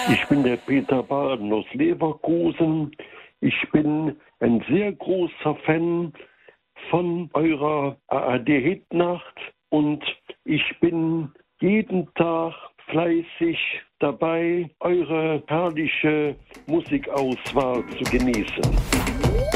Ich bin der Peter Baden aus Leverkusen. Ich bin ein sehr großer Fan von eurer ARD-Hitnacht und ich bin jeden Tag fleißig dabei, eure herrliche Musikauswahl zu genießen.